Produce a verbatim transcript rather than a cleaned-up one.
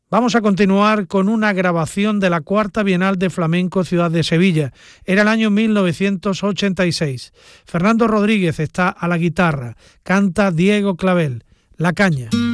Vamos a continuar con una grabación de la Cuarta Bienal de Flamenco Ciudad de Sevilla. Era el año mil novecientos ochenta y seis. Fernando Rodríguez está a la guitarra, canta Diego Clavel, La Caña.